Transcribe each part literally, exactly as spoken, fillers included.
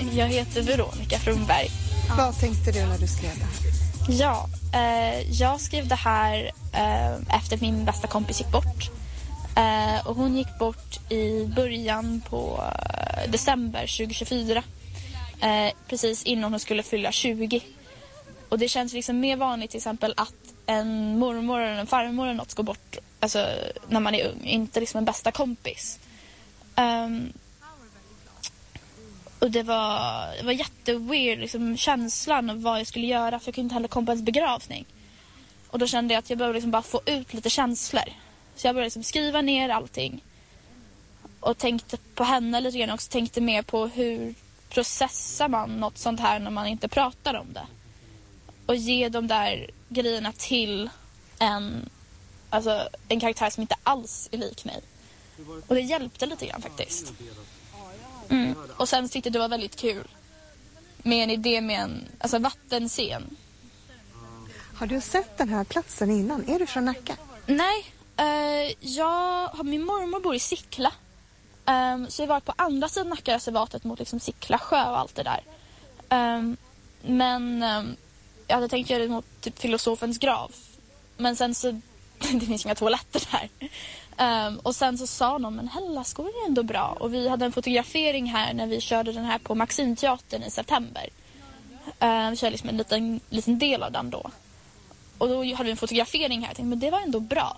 jag heter Veronica Frumberg. Ja. Vad tänkte du när du skrev det här? Ja, eh, jag skrev det här eh, efter min bästa kompis gick bort. Eh, och hon gick bort i början på eh, december tjugohundratjugofyra. Eh, precis innan hon skulle fylla tjugo. Och det känns liksom mer vanligt till exempel att en mormor eller en farmor eller något går bort, alltså när man är ung, inte liksom en bästa kompis. Um, och det var, det var jätteweird liksom, känslan av vad jag skulle göra, för jag kunde inte heller komma på ens begravning. Och då kände jag att jag behövde liksom bara få ut lite känslor. Så jag började liksom skriva ner allting. Och tänkte på henne lite grann, och också tänkte mer på hur processar man något sånt här när man inte pratar om det. Och ge de där grejerna till en, alltså, en karaktär som inte alls är lik mig. Och det hjälpte lite grann faktiskt. Mm. Och sen tyckte jag det var väldigt kul med en idé med en alltså, vattenscen. Har du sett den här platsen innan? Är du från Nacka? Nej, uh, jag har, min mormor bor i Sickla. Um, så jag var på andra sidan Nackareservatet mot liksom Sickla sjö och allt det där. Um, men um, jag hade tänkt göra det mot typ filosofens grav. Men sen så, det finns inga toaletter där. Um, och sen så sa någon, men Hällaskog är ändå bra. Och vi hade en fotografering här när vi körde den här på Maximteatern i september. Um, vi körde liksom en liten, liten del av den då. Och då hade vi en fotografering här. Jag tänkte, men det var ändå bra.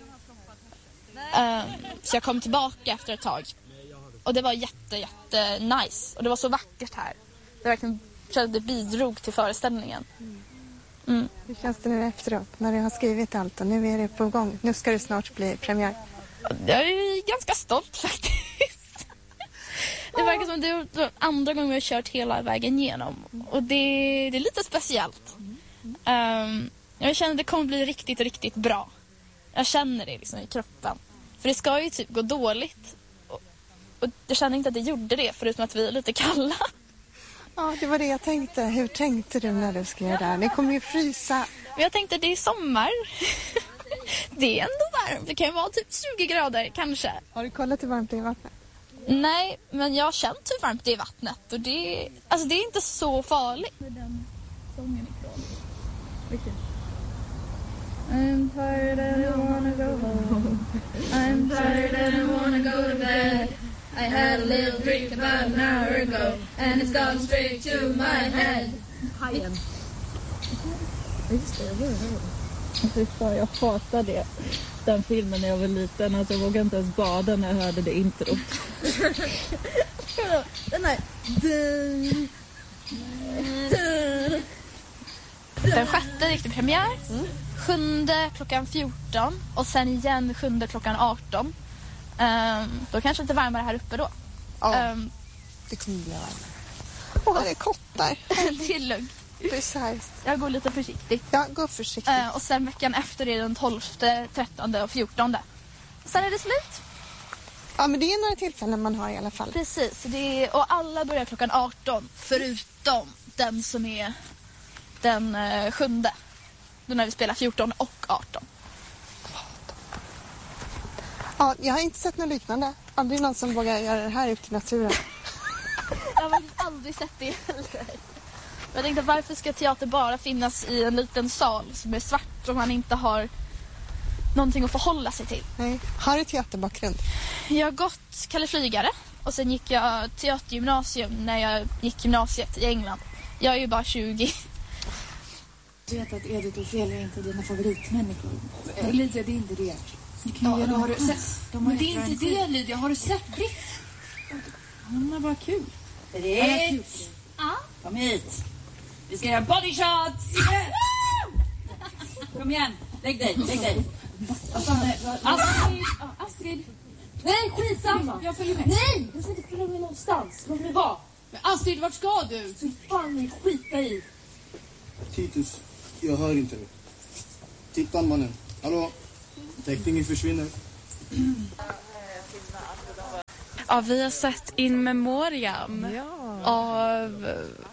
Um, så jag kom tillbaka efter ett tag. Och det var jätte, jätte nice. Och det var så vackert här. Det verkligen det bidrog till föreställningen. Mm. Hur känns det nu efteråt när du har skrivit allt och nu är det på gång? Nu ska det snart bli premiär. Jag är ganska stolt faktiskt. Det verkar som det är andra gången jag har kört hela vägen igenom. Och det, det är lite speciellt. Um, jag känner att det kommer bli riktigt, riktigt bra. Jag känner det liksom i kroppen. För det ska ju typ gå dåligt. Och, och jag känner inte att det gjorde det, förutom att vi är lite kalla. Ja, det var det jag tänkte. Hur tänkte du när du skrev där? Ni kommer ju frysa. Men jag tänkte att det är sommar. Det är ändå varmt. Det kan ju vara typ tjugo grader, kanske. Har du kollat hur varmt det är i vattnet? Nej, men jag har känt hur varmt det är i vattnet. Och det, alltså det är inte så farligt. Den sången ifrån. Vilken? I'm tired and I wanna go home. I'm tired and I wanna go to bed. I had a little drink about an hour ago and it's gone straight to my head. Hajen. Just det, jag var det. Jag hatar det. Den filmen när jag var liten. Alltså jag vågade inte ens bada när jag hörde det introt. Den här. Den sjätte gick till premiär. Mm. Sjunde klockan fjorton. Och sen igen sjunde klockan arton. Um, då kanske lite varmare här uppe då. Ja, um, det kommer bli varmare. Åh, det är kottar. Det är lugnt. Precis. Jag går lite försiktigt. Ja, gå försiktigt. Uh, och sen veckan efter är den tolfte, trettonde och fjortonde. Sen är det slut. Ja, men det är några tillfällen man har i alla fall. Precis. Det är, och alla börjar klockan arton. Förutom den som är den uh, sjunde. Då när vi spelar fjorton och arton. Ja, jag har inte sett något liknande. Aldrig någon som vågar göra det här ute i naturen. Jag har aldrig sett det heller. Jag tänkte, varför ska teater bara finnas i en liten sal som är svart och man inte har någonting att förhålla sig till? Nej. Har du teaterbakgrund? Jag har gått Kalle Flygare och sen gick jag teatergymnasium när jag gick gymnasiet i England. Jag är ju bara tjugo. Du vet att Edith och Ophelia är inte dina favoritmänniskor. Lydia, det är inte det. Ja, då har du sett. De men det är inte det, Lydia. Har du sett Britt? Hon är bara kul. Britt! Ja? Kom hit. Vi ska göra body shots! Kom igen. Lägg dig, lägg dig. Astrid! Astrid! Nej, skitsamma. Jag följer med. Nej! Jag ska inte följa med någonstans. Låt mig vara. Men Astrid, vart ska du? Så fan ni skita i. Titus, jag hör inte det. Titta mannen. Hallå? Täckningen försvinner. Ja, vi har sett In Memoriam. Ja. Av...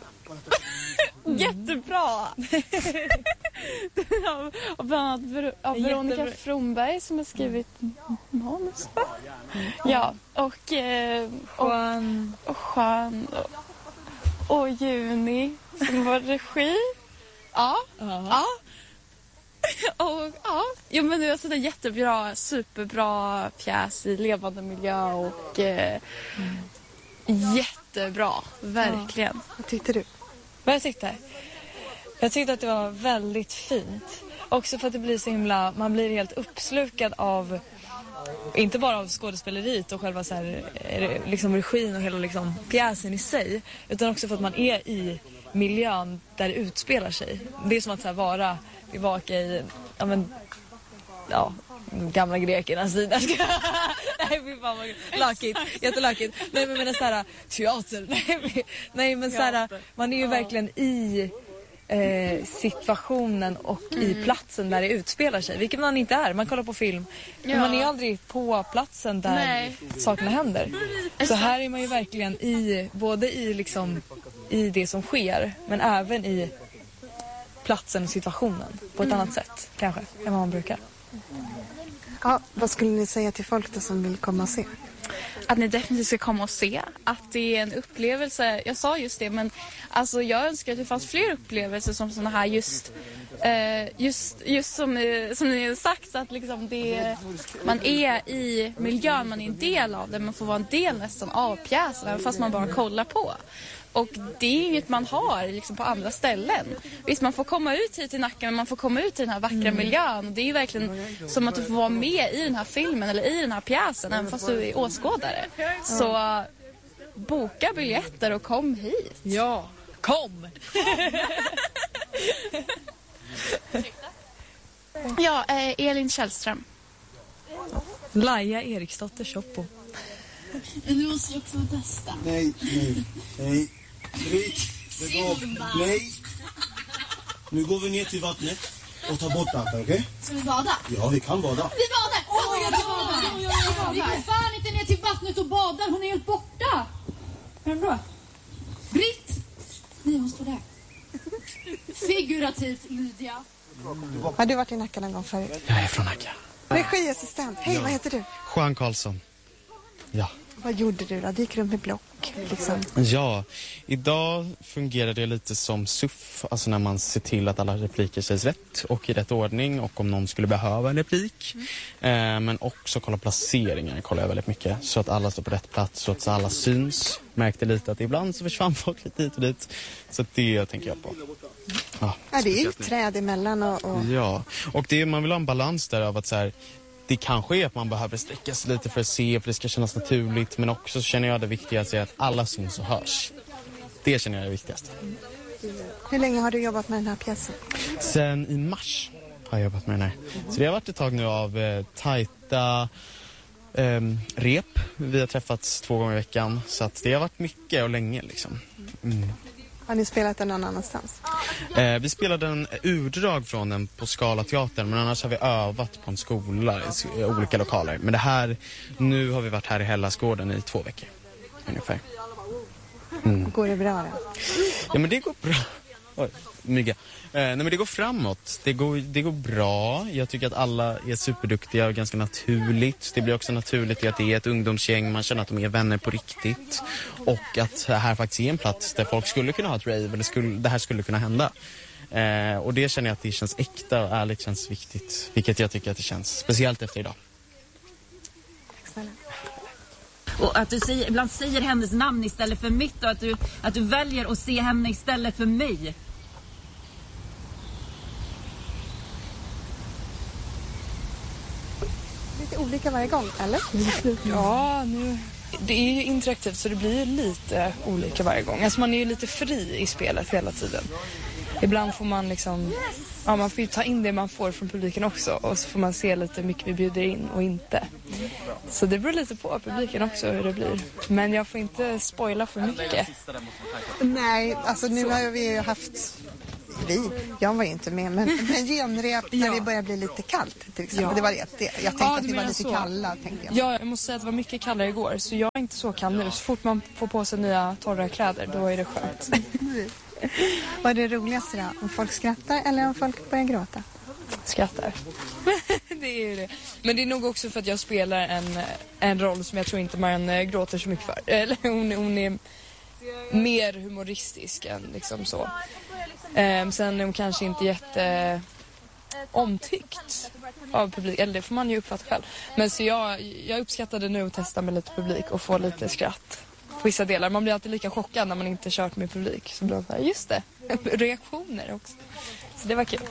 Jättebra! av, av bland annat Ver- av Veronica Jättebra. Frumberg som har skrivit manus. Ja, och, eh, och, Juan. och Juan. Och, och Juni som var regi. Ja, Ja. ja. Och ja, jo, men det var sådär jättebra, superbra pjäs i levande miljö och eh, mm. jättebra, verkligen. Ja. Vad tyckte du? Vad jag tyckte? Jag tyckte att det var väldigt fint. Också för att det blir så himla, man blir helt uppslukad av, inte bara av skådespeleriet och själva så här, liksom regin och hela liksom pjäsen i sig, utan också för att man är i miljön där det utspelar sig. Det är som att så här, vara tillbaka i, ja men, ja, gamla grekernas tid. Nej, fy fan vad lakigt, jättelakigt. Nej, men menar så här, teater. Nej, nej men så här, man är ju verkligen i eh, situationen och mm. i platsen där det utspelar sig. Vilket man inte är. Man kollar på film. Ja. Men man är aldrig på platsen där nej. sakerna händer. Så här är man ju verkligen i, både i liksom i det som sker, men även i platsen och situationen på ett mm. annat sätt kanske än vad man brukar. Ja, vad skulle ni säga till folk då som vill komma och se? Att ni definitivt ska komma och se. Att det är en upplevelse. Jag sa just det, men alltså jag önskar att det fanns fler upplevelser som såna här just eh, just, just som, som ni har sagt, att liksom det, man är i miljön, man är en del av det, man får vara en del nästan av pjäsen även fast man bara kollar på. Och det är inget man har liksom på andra ställen. Visst, man får komma ut hit till Nacka, men man får komma ut i den här vackra mm. miljön. Och det är ju verkligen som att du får vara med i den här filmen eller i den här pjäsen, även fast du är åskådare. Så uh, boka biljetter och kom hit. Ja, kom! ja, eh, Elin Källström. Laia Eriksdotter Shoppo. Du måste ju också vara bästa. Nej, nej, nej. Bryt, lägg av. Nej. Nu går vi ner till vattnet och tar bort allt, okej? Okay? Ska vi bada? Ja, vi kan bada. Vi badar! Åh, jag badar! Vi går fan inte ner till vattnet och badar. Hon är helt borta. Vem då? Britt! Nej, hon står där. Figurativt, Lydia. Har du varit i Nacka någon gång förut? Jag är från Nacka. Regiassistent. Hej, ja. Vad heter du? Juan Karlsson. Ja. Vad gjorde du då? Gick runt med block? Liksom. Ja, idag fungerar det lite som S U F. Alltså när man ser till att alla repliker sägs rätt och i rätt ordning. Och om någon skulle behöva en replik. Mm. Eh, men också kolla placeringar kollar jag väldigt mycket. Så att alla står på rätt plats, så att alla syns. Märkte lite att ibland så försvann folk lite hit och dit. Så det tänker jag på. Ja, ja, det är ju träd emellan och... och... Ja, och det, man vill ha en balans där av att så här... Det kanske är att man behöver sträcka sig lite för att se, för det ska kännas naturligt. Men också känner jag det viktigaste är att alla syns och hörs. Det känner jag är det viktigaste. Hur länge har du jobbat med den här pjäsen? Sen i mars har jag jobbat med den här. Så det har varit ett tag nu av eh, tajta eh, rep. Vi har träffats två gånger i veckan. Så att det har varit mycket och länge liksom. Mm. Har ni spelat den någon annanstans? Eh, vi spelade en urdrag från den på Skala teatern, men annars har vi övat på en skola i olika lokaler. Men det här, nu har vi varit här i Hellasgården i två veckor ungefär. Mm. Går det bra då? Ja, men det går bra. Oj, mygga. Eh, nej, men det går framåt. Det går, det går bra. Jag tycker att alla är superduktiga och ganska naturligt. Det blir också naturligt i att det är ett ungdomsgäng. Man känner att de är vänner på riktigt. Och att det här faktiskt är en plats där folk skulle kunna ha ett rave. Eller skulle, det här skulle kunna hända. Eh, och det känner jag att det känns äkta och ärligt, känns viktigt. Vilket jag tycker att det känns. Speciellt efter idag. Tack snälla. Och att du säger, ibland säger hennes namn istället för mitt. Och att du, att du väljer att se henne istället för mig. Lite olika varje gång, eller? Ja, nu... Det är ju interaktivt så det blir lite olika varje gång. Alltså man är ju lite fri i spelet hela tiden. Ibland får man liksom... Ja, man får ju ta in det man får från publiken också. Och så får man se lite hur mycket vi bjuder in och inte. Så det beror lite på publiken också hur det blir. Men jag får inte spoila för mycket. Nej, alltså nu har vi ju haft... Vi, jag var ju inte med, men, men genrep när ja. det börjar bli lite kallt till exempel. Ja. Det var det. det. Jag tänkte ja, att vi var lite så. kalla, tänkte jag. Ja, jag måste säga att det var mycket kallare igår. Så jag är inte så kall nu. Så fort man får på sig nya torra kläder, då är det skönt. Vad är det roligaste då? Om folk skrattar eller om folk börjar gråta? Skrattar. Det är ju det. Men det är nog också för att jag spelar en, en roll som jag tror inte man gråter så mycket för. Eller hon, hon är... mer humoristisk än liksom så. Eh, sen är hon kanske inte jätte omtyckt av publik, eller det får man ju uppfatta själv. Men så jag, jag uppskattade nu att testa med lite publik och få lite skratt på vissa delar. Man blir alltid lika chockad när man inte kört med publik. Så blir det så här, just det, reaktioner också. Så det var kul.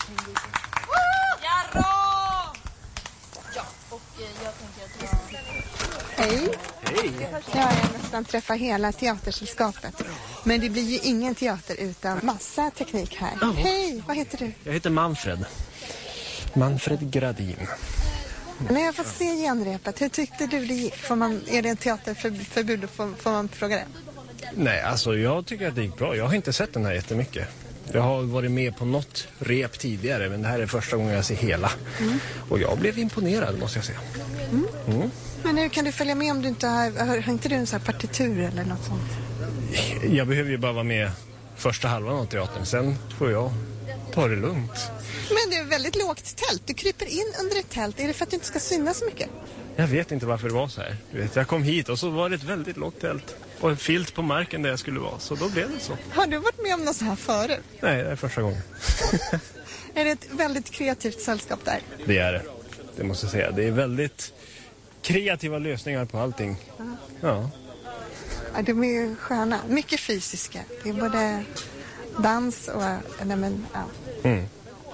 Ja, och jag tänker att jag... Hej. Hej. Jag har nästan träffat hela teatersällskapet. Men det blir ju ingen teater utan massa teknik här. Ja. Hej, vad heter du? Jag heter Manfred. Manfred Gradin. När jag fått se genrepet, hur tyckte du det gick? Får man, är det en teaterförbud? Får, får man fråga det? Nej, alltså jag tycker att det gick bra. Jag har inte sett den här jättemycket. Jag har varit med på något rep tidigare, men det här är första gången jag ser hela. Mm. Och jag blev imponerad, måste jag säga. Mm. Mm. Men hur kan du följa med om du inte har, har, har inte du en sån här partitur eller något sånt? Jag behöver ju bara vara med första halvan av teatern. Sen får jag ta det lugnt. Men det är väldigt lågt tält. Du kryper in under ett tält. Är det för att du inte ska synas så mycket? Jag vet inte varför det var så här. Du vet, jag kom hit och så var det ett väldigt lågt tält. Och en filt på marken där jag skulle vara. Så då blev det så. Har du varit med om något så här förut? Nej, det är första gången. Är det ett väldigt kreativt sällskap där? Det är det. Det måste jag säga. Det är väldigt kreativa lösningar på allting. Ja. Ja. Ja, de är ju sköna. Mycket fysiska. Det är både dans och... Nej, men, ja. Mm.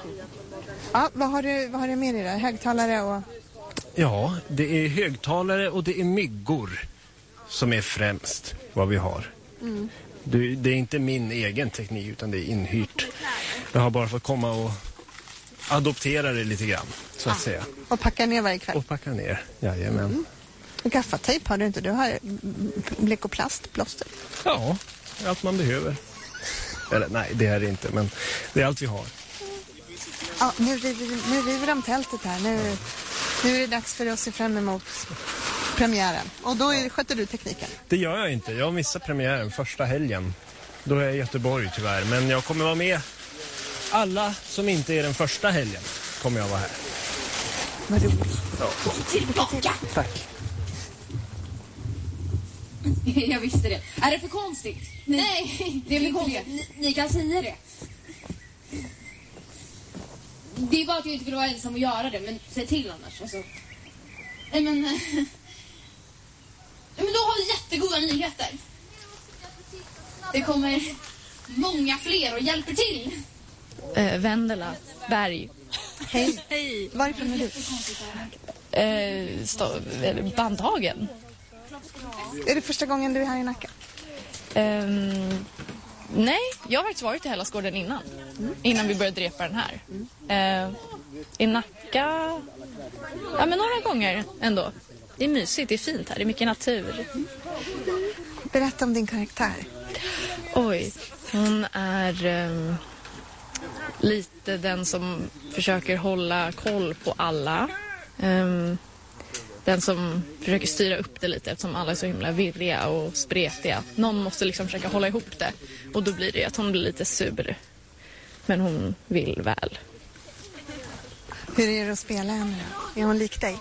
Ja, vad har du, vad har du med dig där? Högtalare och... Ja, det är högtalare och det är myggor som är främst vad vi har. Mm. Det, det är inte min egen teknik utan det är inhyrt. Jag har bara fått komma och adoptera det lite grann, så att ja. säga. Och packa ner varje kväll? Och packa ner, jajamän. Mm. Gaffatejp har du inte? Du har bleck och plast, plåster. Ja, allt man behöver. Eller nej, det är det inte, men det är allt vi har. Ja, nu river, nu river de tältet här. Nu, nu är det dags för oss att se fram emot premiären. Och då är, sköter du tekniken? Det gör jag inte. Jag missar premiären första helgen. Då är jag i Göteborg tyvärr. Men jag kommer vara med. Alla som inte är den första helgen kommer jag vara här. Vad roligt. Ja. Tillbaka! Tack. Jag visste det. Är det för konstigt? Nej, Nej det är väl konstigt. Ni, ni kan säga det. Det är bara att jag inte vill vara ensam och göra det, men säg till annars. Alltså. Nej, men... men då har vi jättegoda nyheter. Det kommer många fler och hjälper till. Eh, Vendela Berg. Hej. Hej. Varifrån är du? Eh, stå, Bandhagen. Är det första gången du är här i Nacka? Um, nej, jag har faktiskt varit i Hällaskården innan. Mm. Innan vi började repa den här. Mm. Uh, I Nacka... Ja, men några gånger ändå. Det är mysigt, det är fint här. Det är mycket natur. Mm. Berätta om din karaktär. Oj, hon är um, lite den som försöker hålla koll på alla. Um, Den som försöker styra upp det lite eftersom alla är så himla virriga och spretiga. Någon måste liksom försöka hålla ihop det. Och då blir det att hon blir lite sur. Men hon vill väl. Hur är det att spela henne då? Är hon lik dig?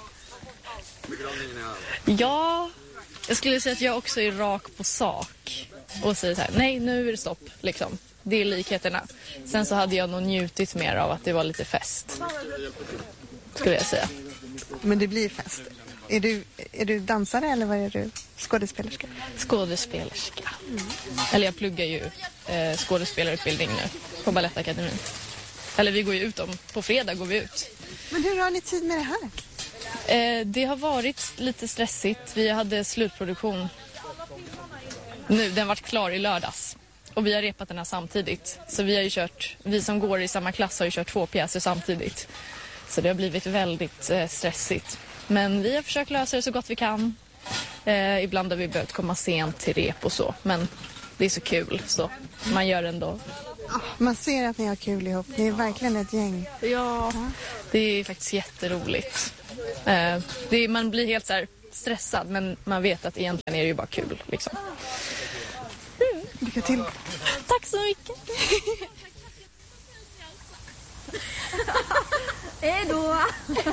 Ja, jag skulle säga att jag också är rak på sak. Och säger så här, nej nu är det stopp liksom. Det är likheterna. Sen så hade jag nog njutit mer av att det var lite fest. Skulle jag säga. Men det blir fest. Är du, är du dansare eller vad är du? Skådespelerska? Skådespelerska. Mm. Eller jag pluggar ju eh, skådespelarutbildning nu på Balettakademin. Eller vi går ju ut om, på fredag går vi ut. Men hur har ni tid med det här? Eh, det har varit lite stressigt. Vi hade slutproduktion nu, den var klar i lördags. Och vi har repat den här samtidigt. Så vi har ju kört, vi som går i samma klass har ju kört två pjäser samtidigt. Så det har blivit väldigt eh, stressigt. Men vi har försökt lösa det så gott vi kan. Eh, ibland har vi behövt komma sent till rep och så. Men det är så kul så man gör ändå. Man ser att ni har kul ihop. Ni är verkligen ett gäng. Ja, det är faktiskt jätteroligt. Eh, det är, man blir helt så här stressad men man vet att egentligen är det ju bara kul. Liksom. Mm. Lycka till. Tack så mycket. Hej då!